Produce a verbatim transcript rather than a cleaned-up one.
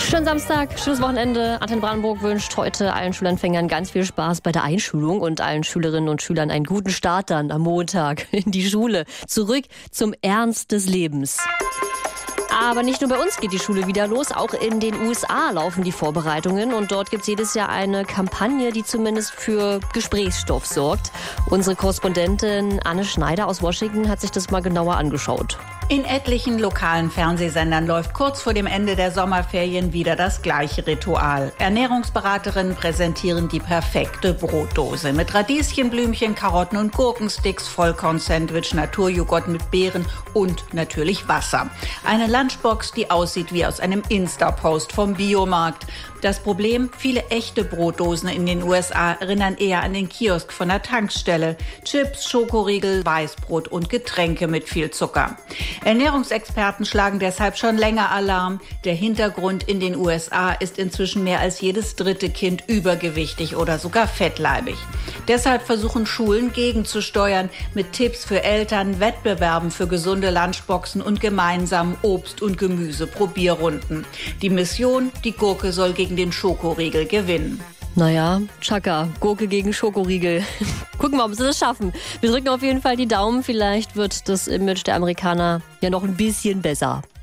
Schönen Samstag, schönes Wochenende. Antenne Brandenburg wünscht heute allen Schulanfängern ganz viel Spaß bei der Einschulung und allen Schülerinnen und Schülern einen guten Start dann am Montag in die Schule. Zurück zum Ernst des Lebens. Aber nicht nur bei uns geht die Schule wieder los, auch in den U S A laufen die Vorbereitungen und dort gibt es jedes Jahr eine Kampagne, die zumindest für Gesprächsstoff sorgt. Unsere Korrespondentin Anne Schneider aus Washington hat sich das mal genauer angeschaut. In etlichen lokalen Fernsehsendern läuft kurz vor dem Ende der Sommerferien wieder das gleiche Ritual. Ernährungsberaterinnen präsentieren die perfekte Brotdose mit Radieschenblümchen, Karotten und Gurkensticks, Vollkorn-Sandwich, Naturjoghurt mit Beeren und natürlich Wasser. Eine Lunchbox, die aussieht wie aus einem Insta-Post vom Biomarkt. Das Problem, viele echte Brotdosen in den U S A erinnern eher an den Kiosk von der Tankstelle. Chips, Schokoriegel, Weißbrot und Getränke mit viel Zucker. Ernährungsexperten schlagen deshalb schon länger Alarm. Der Hintergrund: in den U S A ist inzwischen mehr als jedes dritte Kind übergewichtig oder sogar fettleibig. Deshalb versuchen Schulen gegenzusteuern mit Tipps für Eltern, Wettbewerben für gesunde Lunchboxen und gemeinsamen Obst- und Gemüse-Probierrunden. Die Mission: die Gurke soll gegen den Schokoriegel gewinnen. Naja, Chaka, Gurke gegen Schokoriegel. Gucken wir, ob sie das schaffen. Wir drücken auf jeden Fall die Daumen. Vielleicht wird das Image der Amerikaner ja noch ein bisschen besser.